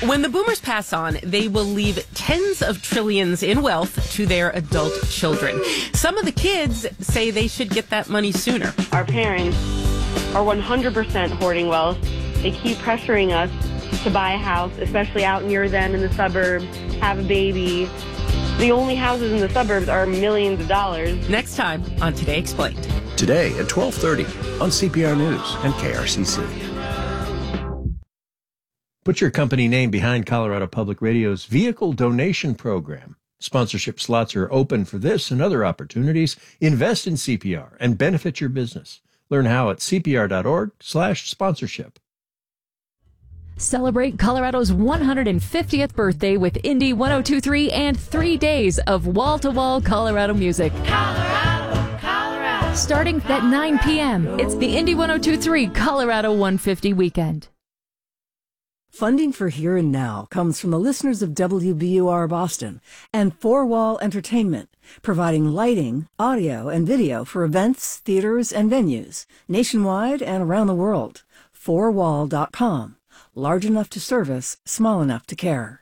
When the boomers pass on, they will leave tens of trillions in wealth to their adult children. Some of the kids say they should get that money sooner. Our parents are 100% hoarding wealth. They keep pressuring us to buy a house, especially out near them in the suburbs, have a baby. The only houses in the suburbs are millions of dollars. Next time on Today Explained. Today at 12:30 on CPR News and KRCC. Put your company name behind Colorado Public Radio's vehicle donation program. Sponsorship slots are open for this and other opportunities. Invest in CPR and benefit your business. Learn how at cpr.org/sponsorship. Celebrate Colorado's 150th birthday with Indie 1023 and 3 days of wall-to-wall Colorado music. Colorado. Starting at 9 p.m., it's the Indie 1023 Colorado 150 weekend. Funding for Here and Now comes from the listeners of WBUR Boston and Four Wall Entertainment, providing lighting, audio, and video for events, theaters, and venues nationwide and around the world. Fourwall.com. Large enough to service, small enough to care.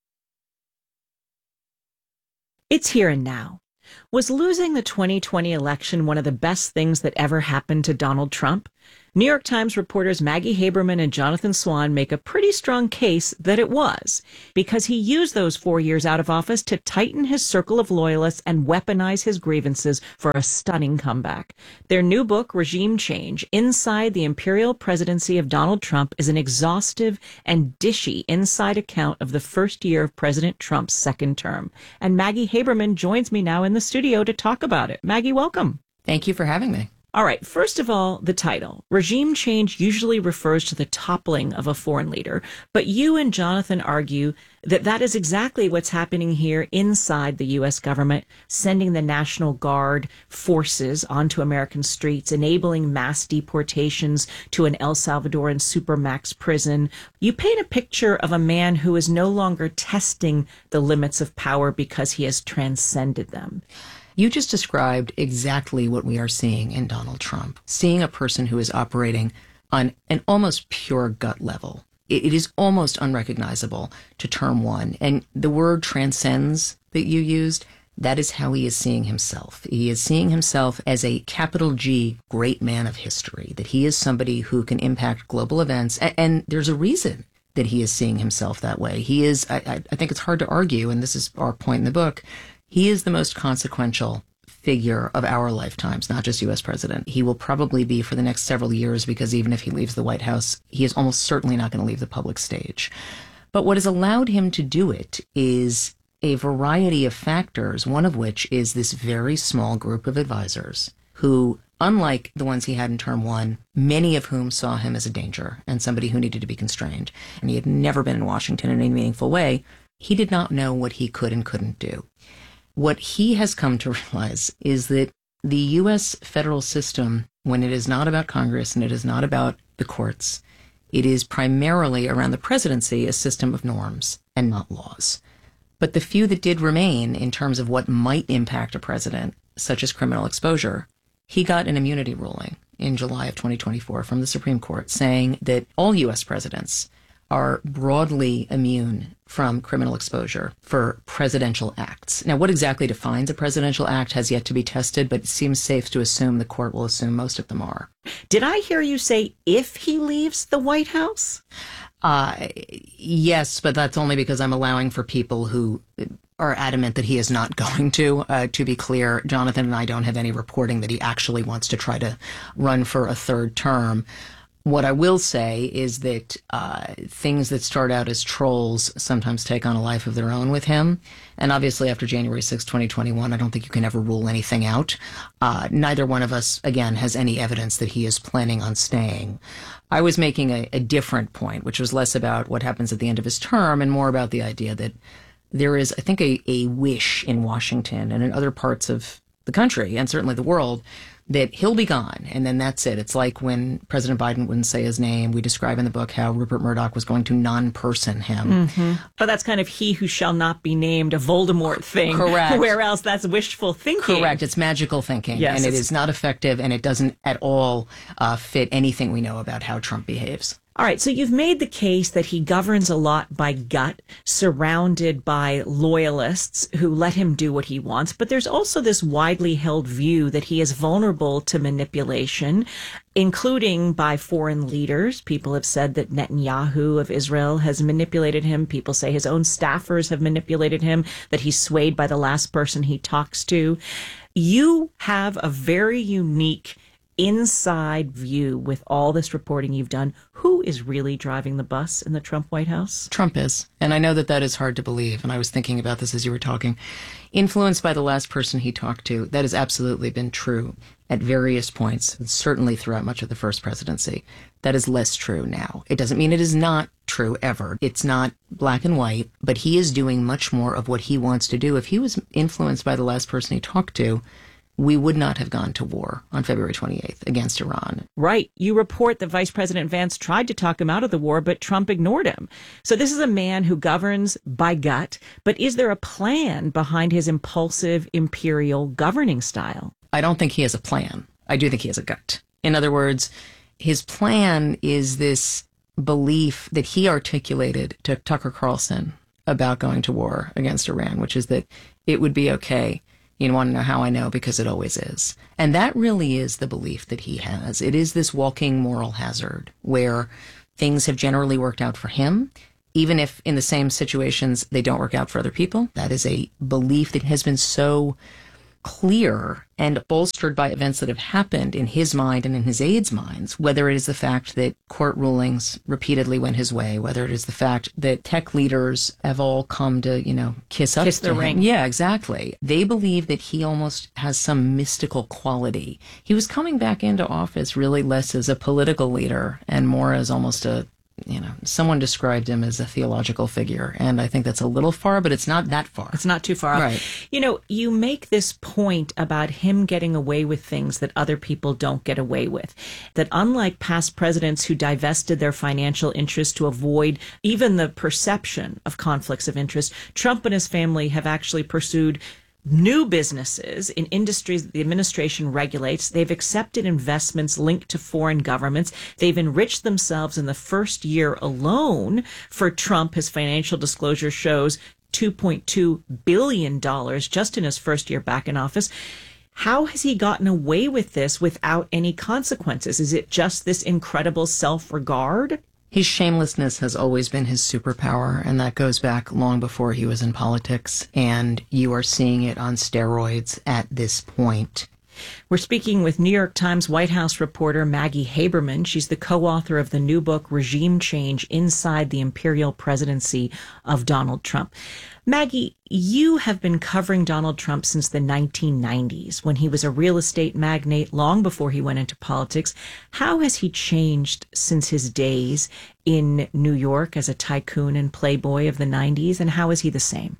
It's Here and Now. Was losing the 2020 election one of the best things that ever happened to Donald Trump? New York Times reporters Maggie Haberman and Jonathan Swan make a pretty strong case that it was, because he used those 4 years out of office to tighten his circle of loyalists and weaponize his grievances for a stunning comeback. Their new book, Regime Change, Inside the Imperial Presidency of Donald Trump, is an exhaustive and dishy inside account of the first year of President Trump's second term. And Maggie Haberman joins me now in the studio to talk about it. Maggie, welcome. Thank you for having me. All right. First of all, the title. Regime change usually refers to the toppling of a foreign leader, but you and Jonathan argue that that is exactly what's happening here inside the U.S. government, sending the National Guard forces onto American streets, enabling mass deportations to an El Salvadoran supermax prison. You paint a picture of a man who is no longer testing the limits of power because he has transcended them. You just described exactly what we are seeing in Donald Trump, seeing a person who is operating on an almost pure gut level. It is almost unrecognizable to term one. And the word transcends that you used, that is how he is seeing himself. He is seeing himself as a capital G great man of history, that he is somebody who can impact global events. And there's a reason that he is seeing himself that way. He is, I think it's hard to argue, and this is our point in the book, he is the most consequential figure of our lifetimes, not just U.S. president. He will probably be for the next several years, because even if he leaves the White House, he is almost certainly not going to leave the public stage. But what has allowed him to do it is a variety of factors, one of which is this very small group of advisors who, unlike the ones he had in term one, many of whom saw him as a danger and somebody who needed to be constrained, and he had never been in Washington in any meaningful way, he did not know what he could and couldn't do. What he has come to realize is that the U.S. federal system, when it is not about Congress and it is not about the courts, it is primarily around the presidency, a system of norms and not laws. But the few that did remain in terms of what might impact a president, such as criminal exposure, he got an immunity ruling in July of 2024 from the Supreme Court saying that all U.S. presidents are broadly immune from criminal exposure for presidential acts. Now, what exactly defines a presidential act has yet to be tested, but it seems safe to assume the court will assume most of them are. Did I hear you say if he leaves the White House? Yes, but that's only because I'm allowing for people who are adamant that he is not going to. To be clear, Jonathan and I don't have any reporting that he actually wants to try to run for a third term. What I will say is that things that start out as trolls sometimes take on a life of their own with him. And obviously after January 6, 2021, I don't think you can ever rule anything out. Neither one of us, again, has any evidence that he is planning on staying. I was making a different point, which was less about what happens at the end of his term and more about the idea that there is, I think, a wish in Washington and in other parts of the country and certainly the world that he'll be gone, and then that's it. It's like when President Biden wouldn't say his name. We describe in the book how Rupert Murdoch was going to non-person him. Mm-hmm. But that's kind of he who shall not be named, a Voldemort thing. Correct. Where else that's wishful thinking. Correct. It's magical thinking, yes, and it is not effective, and it doesn't at all fit anything we know about how Trump behaves. All right, so you've made the case that he governs a lot by gut, surrounded by loyalists who let him do what he wants. But there's also this widely held view that he is vulnerable to manipulation, including by foreign leaders. People have said that Netanyahu of Israel has manipulated him. People say his own staffers have manipulated him, that he's swayed by the last person he talks to. You have a very unique inside view with all this reporting you've done. Who is really driving the bus in the Trump White House? Trump is. And I know that that is hard to believe. And I was thinking about this as you were talking. Influenced by the last person he talked to, that has absolutely been true at various points, and certainly throughout much of the first presidency. That is less true now. It doesn't mean it is not true ever. It's not black and white, but he is doing much more of what he wants to do. If he was influenced by the last person he talked to, we would not have gone to war on February 28th against Iran. Right. You report that Vice President Vance tried to talk him out of the war, but Trump ignored him. So this is a man who governs by gut, but is there a plan behind his impulsive imperial governing style? I don't think he has a plan. I do think he has a gut. In other words, his plan is this belief that he articulated to Tucker Carlson about going to war against Iran, which is that it would be okay. You want to know how I know? Because it always is. And that really is the belief that he has. It is this walking moral hazard where things have generally worked out for him, even if in the same situations they don't work out for other people. That is a belief that has been so clear and bolstered by events that have happened in his mind and in his aides' minds, whether it is the fact that court rulings repeatedly went his way, whether it is the fact that tech leaders have all come to, kiss the ring. Yeah, exactly. They believe that he almost has some mystical quality. He was coming back into office really less as a political leader and more as almost someone described him as a theological figure. And I think that's a little far, but it's not that far. It's not too far off. Right. You make this point about him getting away with things that other people don't get away with. That unlike past presidents who divested their financial interests to avoid even the perception of conflicts of interest, Trump and his family have actually pursued new businesses in industries that the administration regulates. They've accepted investments linked to foreign governments. They've enriched themselves in the first year alone. For Trump, his financial disclosure shows $2.2 billion just in his first year back in office. How has he gotten away with this without any consequences? Is it just this incredible self-regard? His shamelessness has always been his superpower, and that goes back long before he was in politics, and you are seeing it on steroids at this point. We're speaking with New York Times White House reporter Maggie Haberman. She's the co-author of the new book, Regime Change Inside the Imperial Presidency of Donald Trump. Maggie, you have been covering Donald Trump since the 1990s, when he was a real estate magnate long before he went into politics. How has he changed since his days in New York as a tycoon and playboy of the 90s, and how is he the same?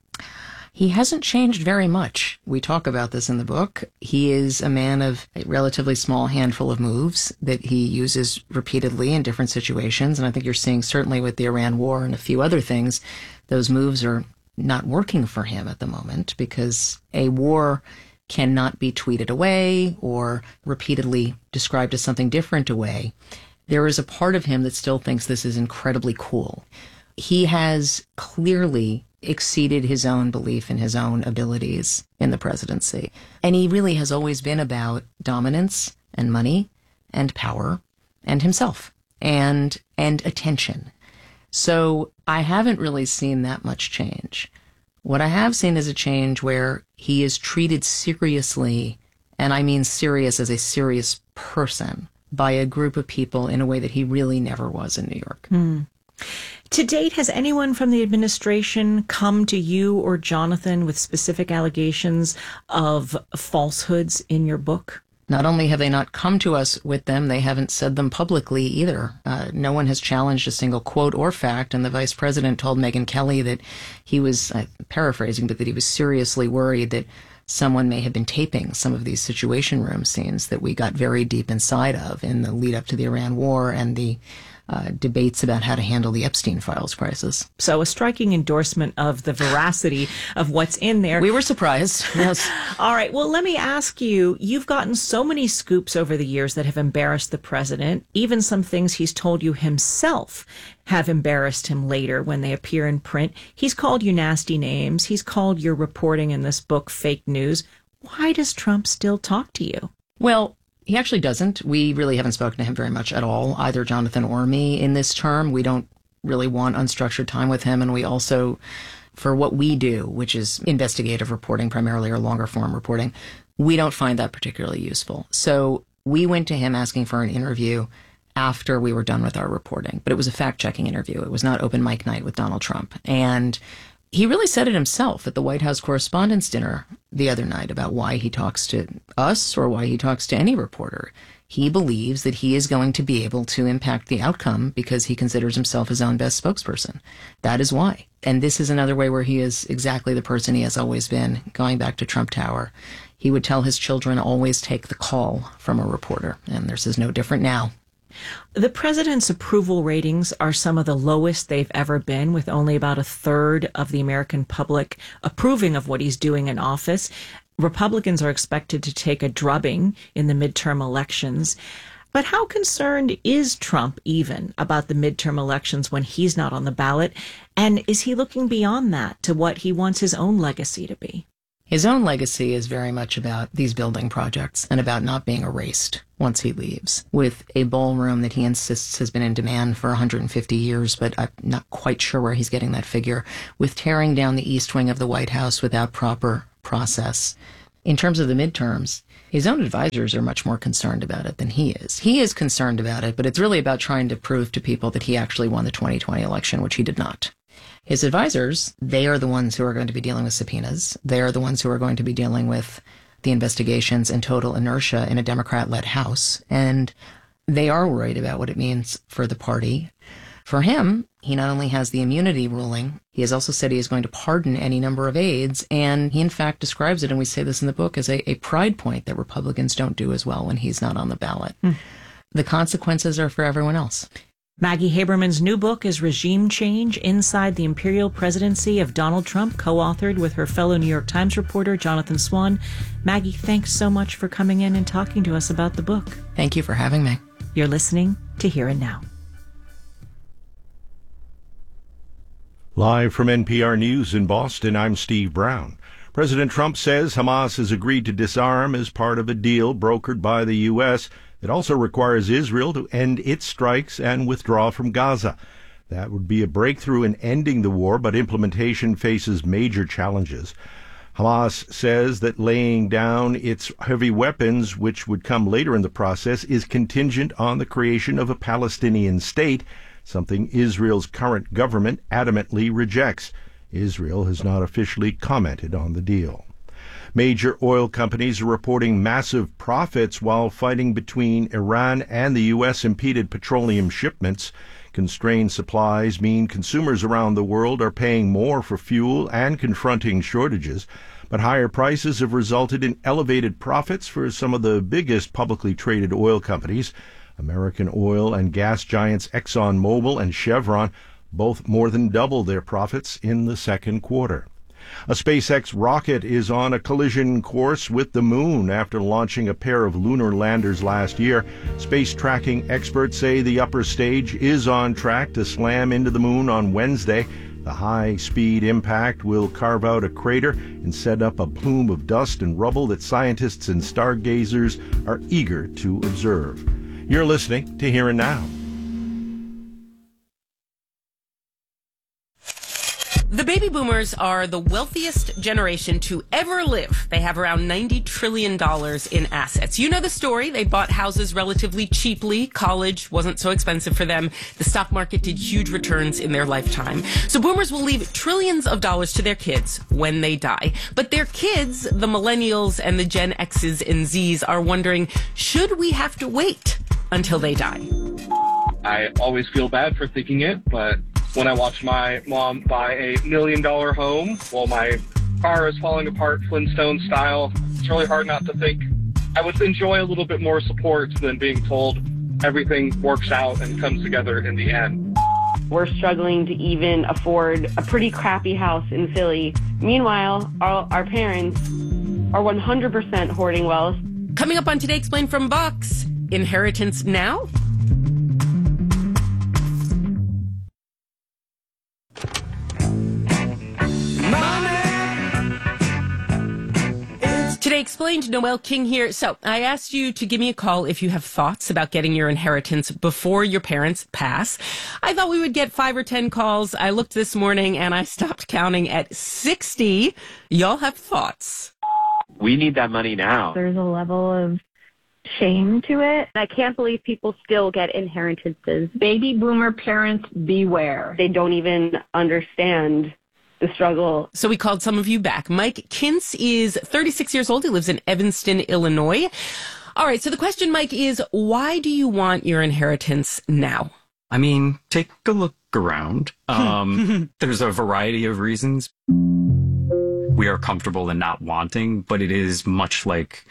He hasn't changed very much. We talk about this in the book. He is a man of a relatively small handful of moves that he uses repeatedly in different situations. And I think you're seeing, certainly with the Iran war and a few other things, those moves are not working for him at the moment, because a war cannot be tweeted away or repeatedly described as something different away. There is a part of him that still thinks this is incredibly cool. He has clearly exceeded his own belief in his own abilities in the presidency. And he really has always been about dominance and money and power and himself and attention. So I haven't really seen that much change. What I have seen is a change where he is treated seriously, and I mean serious as a serious person, by a group of people in a way that he really never was in New York. To date, has anyone from the administration come to you or Jonathan with specific allegations of falsehoods in your book? Not only have they not come to us with them, they haven't said them publicly either. No one has challenged a single quote or fact, and the vice president told Megyn Kelly that he was, paraphrasing, but that he was seriously worried that someone may have been taping some of these Situation Room scenes that we got very deep inside of in the lead up to the Iran war and the debates about how to handle the Epstein Files crisis. So a striking endorsement of the veracity of what's in there. We were surprised. Yes. All right. Well, let me ask you, you've gotten so many scoops over the years that have embarrassed the president. Even some things he's told you himself have embarrassed him later when they appear in print. He's called you nasty names. He's called your reporting in this book fake news. Why does Trump still talk to you? Well, he actually doesn't. We really haven't spoken to him very much at all, either Jonathan or me in this term. We don't really want unstructured time with him. And we also, for what we do, which is investigative reporting primarily or longer form reporting, we don't find that particularly useful. So we went to him asking for an interview after we were done with our reporting. But it was a fact-checking interview. It was not open mic night with Donald Trump. And he really said it himself at the White House Correspondents' Dinner the other night about why he talks to us or why he talks to any reporter. He believes that he is going to be able to impact the outcome because he considers himself his own best spokesperson. That is why. And this is another way where he is exactly the person he has always been, going back to Trump Tower. He would tell his children, always take the call from a reporter. And this is no different now. The president's approval ratings are some of the lowest they've ever been, with only about a third of the American public approving of what he's doing in office. Republicans are expected to take a drubbing in the midterm elections. But how concerned is Trump even about the midterm elections when he's not on the ballot? And is he looking beyond that to what he wants his own legacy to be? His own legacy is very much about these building projects and about not being erased once he leaves, with a ballroom that he insists has been in demand for 150 years, but I'm not quite sure where he's getting that figure, with tearing down the East Wing of the White House without proper process. In terms of the midterms, his own advisors are much more concerned about it than he is. He is concerned about it, but it's really about trying to prove to people that he actually won the 2020 election, which he did not. His advisors, they are the ones who are going to be dealing with subpoenas. They are the ones who are going to be dealing with the investigations and total inertia in a Democrat-led House. And they are worried about what it means for the party. For him, he not only has the immunity ruling, he has also said he is going to pardon any number of aides. And he, in fact, describes it, and we say this in the book, as a pride point that Republicans don't do as well when he's not on the ballot. The consequences are for everyone else. Maggie Haberman's new book is Regime Change: Inside the Imperial Presidency of Donald Trump, co-authored with her fellow New York Times reporter, Jonathan Swan. Maggie, thanks so much for coming in and talking to us about the book. Thank you for having me. You're listening to Here and Now. Live from NPR News in Boston, I'm Steve Brown. President Trump says Hamas has agreed to disarm as part of a deal brokered by the U.S. It also requires Israel to end its strikes and withdraw from Gaza. That would be a breakthrough in ending the war, but implementation faces major challenges. Hamas says that laying down its heavy weapons, which would come later in the process, is contingent on the creation of a Palestinian state, something Israel's current government adamantly rejects. Israel has not officially commented on the deal. Major oil companies are reporting massive profits while fighting between Iran and the U.S. impeded petroleum shipments. Constrained supplies mean consumers around the world are paying more for fuel and confronting shortages. But higher prices have resulted in elevated profits for some of the biggest publicly traded oil companies. American oil and gas giants ExxonMobil and Chevron both more than doubled their profits in the second quarter. A SpaceX rocket is on a collision course with the moon after launching a pair of lunar landers last year. Space tracking experts say the upper stage is on track to slam into the moon on Wednesday. The high-speed impact will carve out a crater and set up a plume of dust and rubble that scientists and stargazers are eager to observe. You're listening to Here and Now. The baby boomers are the wealthiest generation to ever live. They have around $90 trillion in assets. You know the story. They bought houses relatively cheaply. College wasn't so expensive for them. The stock market did huge returns in their lifetime. So boomers will leave trillions of dollars to their kids when they die. But their kids, the millennials and the Gen X's and Z's, are wondering, should we have to wait until they die? I always feel bad for thinking it, but when I watch my mom buy a $1 million home while my car is falling apart Flintstone style, it's really hard not to think I would enjoy a little bit more support than being told everything works out and comes together in the end. We're struggling to even afford a pretty crappy house in Philly. Meanwhile, our parents are 100% hoarding wealth. Coming up on Today Explained from Vox, inheritance now? Today Explained, Noel King here. So I asked you to give me a call if you have thoughts about getting your inheritance before your parents pass. I thought we would get 5 or 10 calls. I looked this morning and I stopped counting at 60. Y'all have thoughts. We need that money now. There's a level of shame to it. I can't believe people still get inheritances. Baby boomer parents, beware. They don't even understand the struggle. So we called some of you back. Mike Kintz is 36 years old. He lives in Evanston, Illinois. All right. So the question, Mike, is why do you want your inheritance now? I mean, take a look around. There's a variety of reasons. We are comfortable in not wanting, but it is much like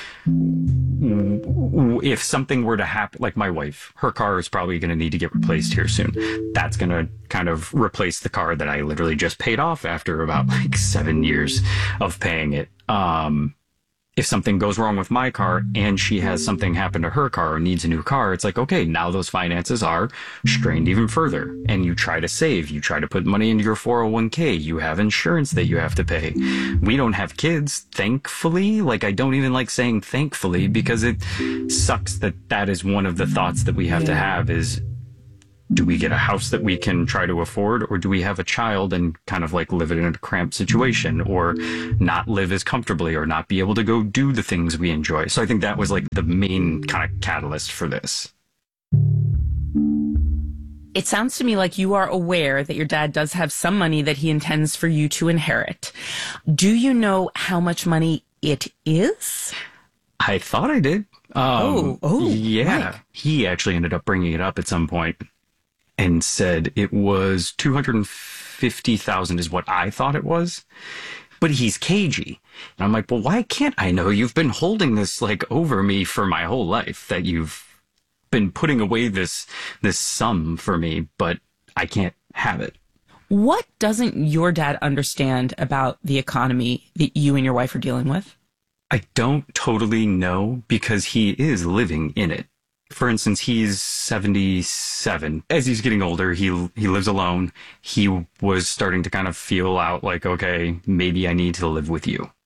if something were to happen, like my wife, her car is probably going to need to get replaced here soon. That's going to kind of replace the car that I literally just paid off after about 7 years of paying it. If something goes wrong with my car and she has something happen to her car or needs a new car, it's like, okay, now those finances are strained even further. And you try to save, you try to put money into your 401k, you have insurance that you have to pay. We don't have kids, thankfully. I don't even like saying thankfully because it sucks that is one of the thoughts that we have to have is, do we get a house that we can try to afford, or do we have a child and kind of live in a cramped situation, or not live as comfortably, or not be able to go do the things we enjoy? So I think that was the main kind of catalyst for this. It sounds to me like you are aware that your dad does have some money that he intends for you to inherit. Do you know how much money it is? I thought I did. Yeah. Mike. He actually ended up bringing it up at some point and said it was $250,000 is what I thought it was. But he's cagey. And I'm like, well, why can't I know? You've been holding this over me for my whole life, that you've been putting away this sum for me, but I can't have it. What doesn't your dad understand about the economy that you and your wife are dealing with? I don't totally know because he is living in it. For instance, he's 77. As he's getting older, he lives alone. He was starting to kind of feel out okay, maybe I need to live with you.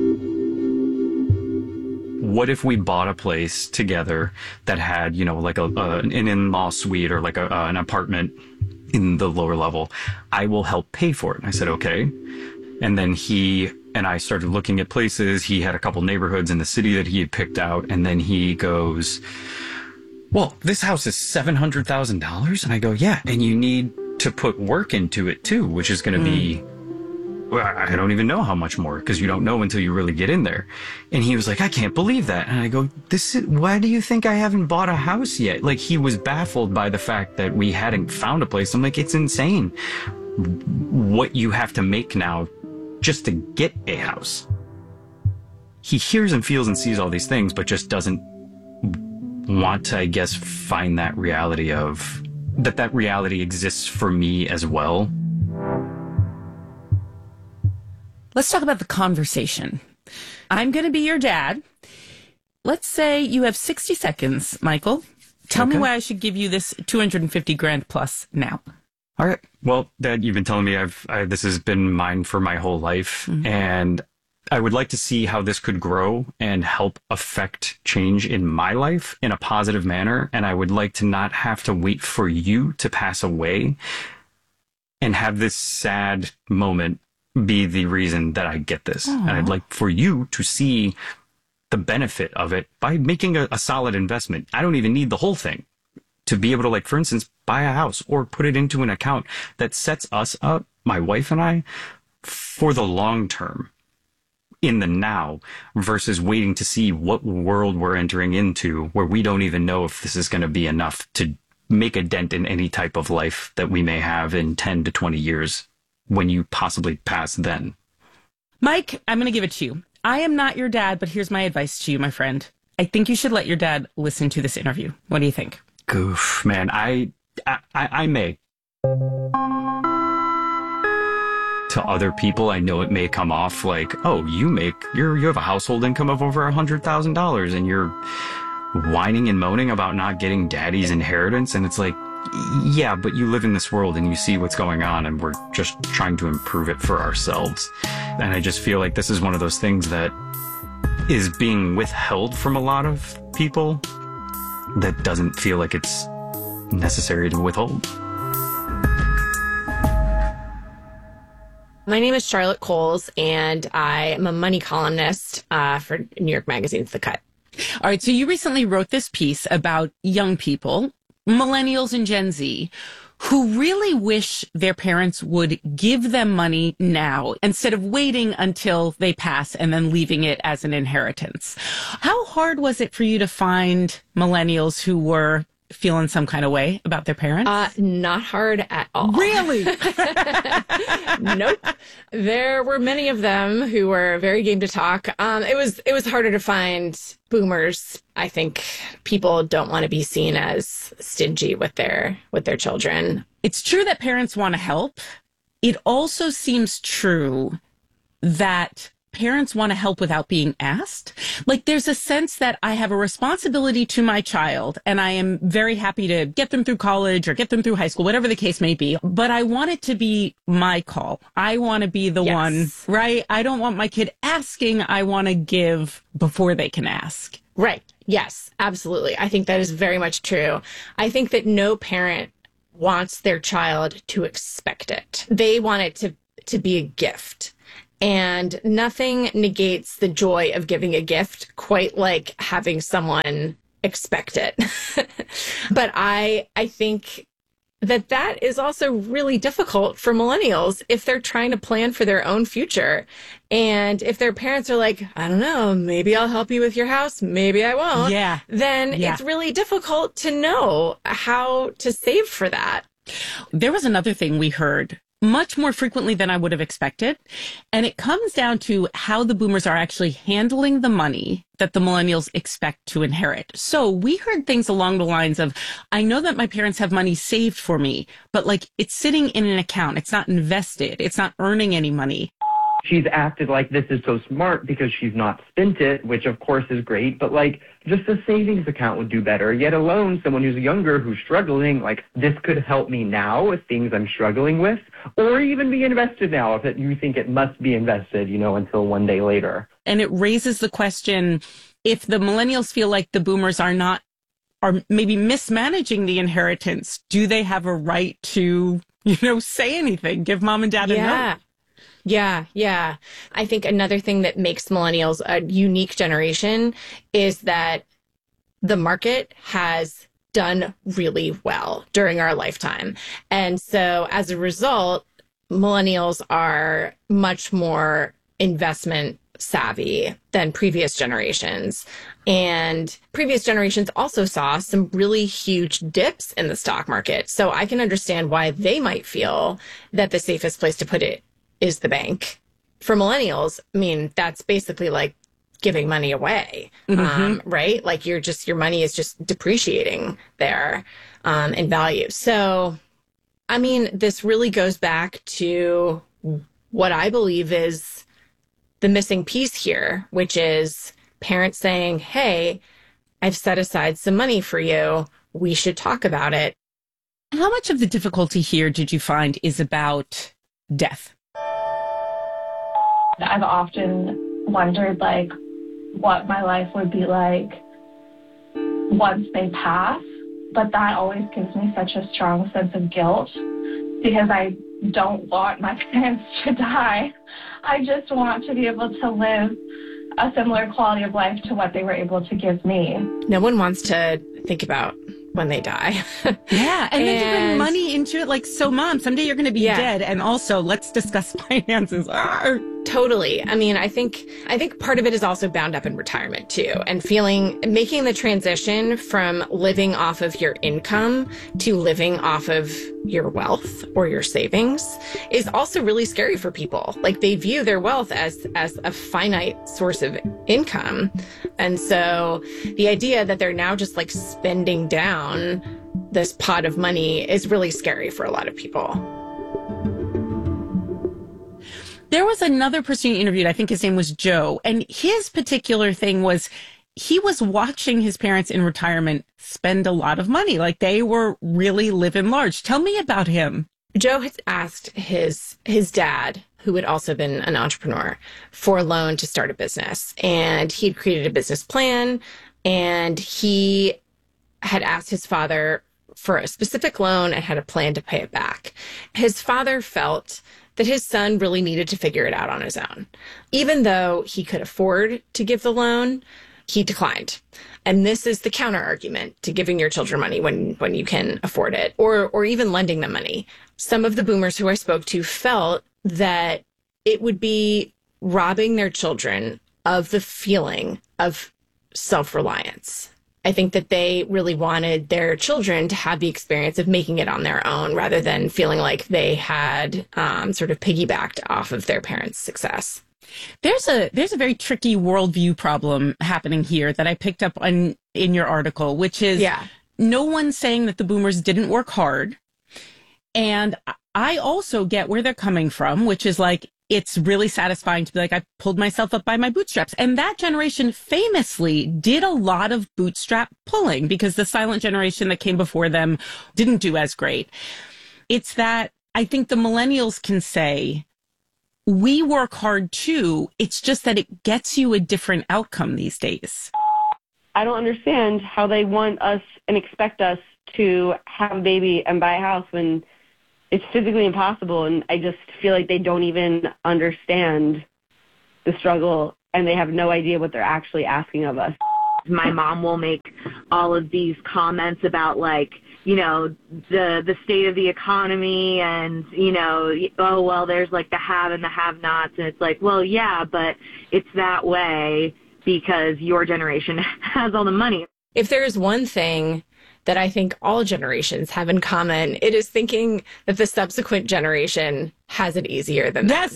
What if we bought a place together that had, an in-law suite or an apartment in the lower level? I will help pay for it. And I said, okay. And then he and I started looking at places. He had a couple neighborhoods in the city that he had picked out. And then he goes, well, this house is $700,000. And I go, yeah. And you need to put work into it too, which is going to be, well, I don't even know how much more because you don't know until you really get in there. And he was like, I can't believe that. And I go, why do you think I haven't bought a house yet? He was baffled by the fact that we hadn't found a place. I'm like, it's insane what you have to make now just to get a house. He hears and feels and sees all these things, but just doesn't want to, I guess, find that reality of that reality exists for me as well. Let's talk about the conversation. I'm going to be your dad. Let's say you have 60 seconds, Michael. Tell me why I should give you this $250,000 plus now. All right. Well, Dad, you've been telling me this has been mine for my whole life, and I would like to see how this could grow and help affect change in my life in a positive manner. And I would like to not have to wait for you to pass away and have this sad moment be the reason that I get this. Aww. And I'd like for you to see the benefit of it by making a solid investment. I don't even need the whole thing to be able to, for instance, buy a house or put it into an account that sets us up, my wife and I, for the long term. In the now versus waiting to see what world we're entering into where we don't even know if this is going to be enough to make a dent in any type of life that we may have in 10 to 20 years when you possibly pass then. Mike, I'm going to give it to you. I am not your dad, but here's my advice to you, my friend. I think you should let your dad listen to this interview. What do you think? Goof, man. I may. To other people, I know it may come off like, oh, you have a household income of over $100,000 and you're whining and moaning about not getting daddy's inheritance. And it's like, yeah, but you live in this world and you see what's going on and we're just trying to improve it for ourselves. And I just feel like this is one of those things that is being withheld from a lot of people that doesn't feel like it's necessary to withhold. My name is Charlotte Coles, and I am a money columnist for New York Magazine's The Cut. All right, so you recently wrote this piece about young people, millennials and Gen Z, who really wish their parents would give them money now instead of waiting until they pass and then leaving it as an inheritance. How hard was it for you to find millennials who were feeling some kind of way about their parents? Not hard at all. Really? Nope. There were many of them who were very game to talk. It was harder to find boomers. I think people don't want to be seen as stingy with their children. It's true that parents want to help. It also seems true that parents want to help without being asked. Like there's a sense that I have a responsibility to my child and I am very happy to get them through college or get them through high school, whatever the case may be. But I want it to be my call. I want to be the one, right? I don't want my kid asking. I want to give before they can ask. Right. Yes, absolutely. I think that is very much true. I think that no parent wants their child to expect it. They want it to be a gift. And nothing negates the joy of giving a gift quite like having someone expect it. But I think that is also really difficult for millennials if they're trying to plan for their own future. And if their parents are like, I don't know, maybe I'll help you with your house, maybe I won't. Yeah. Then it's really difficult to know how to save for that. There was another thing we heard much more frequently than I would have expected. And it comes down to how the boomers are actually handling the money that the millennials expect to inherit. So we heard things along the lines of, I know that my parents have money saved for me, but like it's sitting in an account. It's not invested. It's not earning any money. She's acted like this is so smart because she's not spent it, which of course is great, but like just a savings account would do better. Yet alone, someone who's younger, who's struggling, like this could help me now with things I'm struggling with, or even be invested now if you think it must be invested, until one day later. And it raises the question, if the millennials feel like the boomers are maybe mismanaging the inheritance, do they have a right to, say anything, give mom and dad a note? Yeah. I think another thing that makes millennials a unique generation is that the market has done really well during our lifetime. And so as a result, millennials are much more investment savvy than previous generations. And previous generations also saw some really huge dips in the stock market. So I can understand why they might feel that the safest place to put it is the bank. For millennials, I mean, that's basically like giving money away, right? Like your money is just depreciating there in value. So, I mean, this really goes back to what I believe is the missing piece here, which is parents saying, hey, I've set aside some money for you. We should talk about it. How much of the difficulty here did you find is about death? I've often wondered, what my life would be like once they pass, but that always gives me such a strong sense of guilt because I don't want my parents to die. I just want to be able to live a similar quality of life to what they were able to give me. No one wants to think about when they die. Yeah, and then to bring money into it, so mom, someday you're going to be dead, and also let's discuss finances. Totally. I mean, I think part of it is also bound up in retirement too, and making the transition from living off of your income to living off of your wealth or your savings is also really scary for people. Like, they view their wealth as a finite source of income. And so the idea that they're now just like spending down this pot of money is really scary for a lot of people. There was another person you interviewed, I think his name was Joe, and his particular thing was he was watching his parents in retirement spend a lot of money. Like, they were really living large. Tell me about him. Joe had asked his dad, who had also been an entrepreneur, for a loan to start a business. And he'd created a business plan, and he had asked his father for a specific loan and had a plan to pay it back. His father felt that his son really needed to figure it out on his own. Even though he could afford to give the loan, he declined. And this is the counter argument to giving your children money when you can afford it, or even lending them money. Some of the boomers who I spoke to felt that it would be robbing their children of the feeling of self-reliance. I think that they really wanted their children to have the experience of making it on their own rather than feeling like they had sort of piggybacked off of their parents' success. There's a very tricky worldview problem happening here that I picked up on in your article, which is no one's saying that the boomers didn't work hard. And I also get where they're coming from, which is like, it's really satisfying to be like, I pulled myself up by my bootstraps. And that generation famously did a lot of bootstrap pulling because the silent generation that came before them didn't do as great. It's that I think the millennials can say, we work hard too. It's just that it gets you a different outcome these days. I don't understand how they want us and expect us to have a baby and buy a house when it's physically impossible. And I just feel like they don't even understand the struggle, and they have no idea what they're actually asking of us. My mom will make all of these comments about, like, you know, the state of the economy and, you know, oh, well, there's like the have and the have-nots. And it's like, well, yeah, but it's that way because your generation has all the money. If there is one thing that I think all generations have in common, it is thinking that the subsequent generation has it easier than them.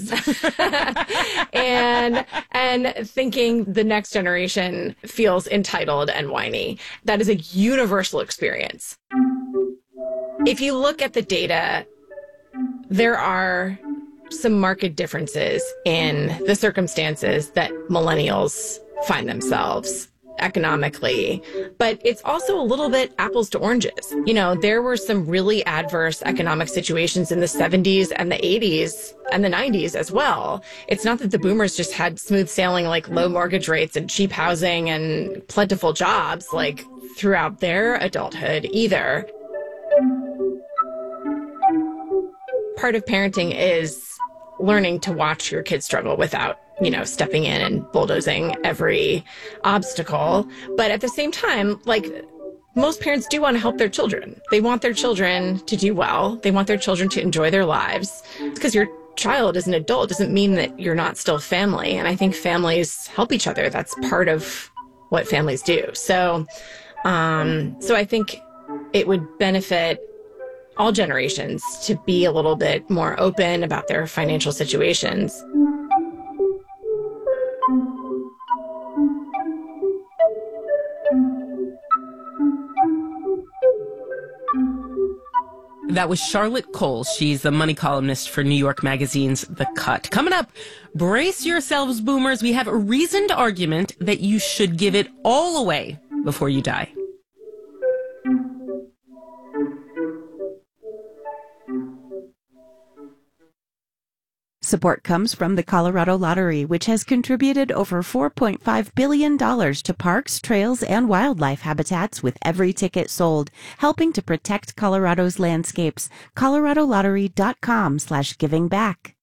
and thinking the next generation feels entitled and whiny. That is a universal experience. If you look at the data, there are some marked differences in the circumstances that millennials find themselves economically, but it's also a little bit apples to oranges. You know, there were some really adverse economic situations in the 70s and the 80s and the 90s as well. It's not that the boomers just had smooth sailing, like low mortgage rates and cheap housing and plentiful jobs, like throughout their adulthood either. Part of parenting is learning to watch your kids struggle without, you know, stepping in and bulldozing every obstacle. But at the same time, like, most parents do want to help their children. They want their children to do well. They want their children to enjoy their lives. Because your child is an adult doesn't mean that you're not still family. And I think families help each other. That's part of what families do. So I think it would benefit all generations to be a little bit more open about their financial situations. That was Charlotte Cole. She's the money columnist for New York Magazine's The Cut. Coming up, brace yourselves, boomers. We have a reasoned argument that you should give it all away before you die. Support comes from the Colorado Lottery, which has contributed over $4.5 billion to parks, trails, and wildlife habitats with every ticket sold, helping to protect Colorado's landscapes. ColoradoLottery.com/giving back.